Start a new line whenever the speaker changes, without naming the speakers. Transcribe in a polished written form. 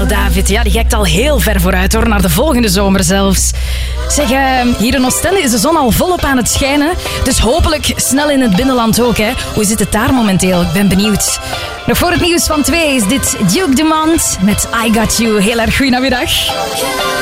David. Ja, die kijkt al heel ver vooruit hoor, naar de volgende zomer zelfs. Zeg, hier in Oostende is de zon al volop aan het schijnen. Dus hopelijk snel in het binnenland ook. Hè. Hoe zit het daar momenteel? Ik ben benieuwd. Nog voor het nieuws van 2 is dit Duke Dumont met I Got You. Heel erg goeie namiddag.